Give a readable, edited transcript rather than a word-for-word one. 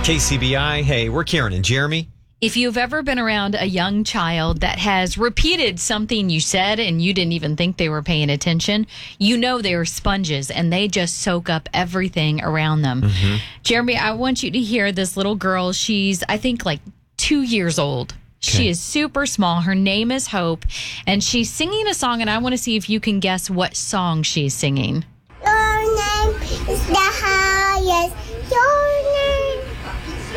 KCBI. Hey, we're Karen and Jeremy. If you've ever been around a young child that has repeated something you said and you didn't even think they were paying attention, you know they are sponges and they just soak up everything around them. Mm-hmm. Jeremy, I want you to hear this little girl. She's, I think, like 2 years old. Okay. She is super small. Her name is Hope, and she's singing a song, and I want to see if you can guess what song she's singing.